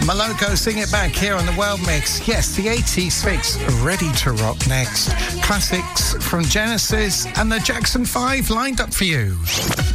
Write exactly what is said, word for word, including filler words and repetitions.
Maloko, Sing It Back here on the World Mix. Yes, the eighties fix, ready to rock next. Classics from Genesis and the Jackson five lined up for you.